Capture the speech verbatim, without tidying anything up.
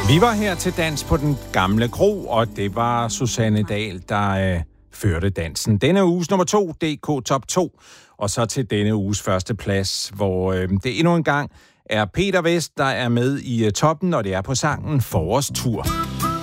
Vi var her til dans på den gamle kro, og det var Susanne Dahl, der øh, førte dansen. Denne uges nummer to, D K Top to, og så til denne uges første plads, hvor øh, det endnu en gang er Peter Vest, der er med i øh, toppen, og det er på sangen Forårstur.